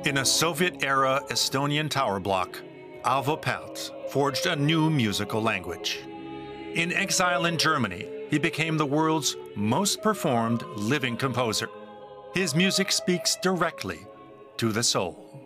In a Soviet-era Estonian tower block, Arvo Pärt forged a new musical language. In exile in Germany, he became the world's most performed living composer. His music speaks directly to the soul.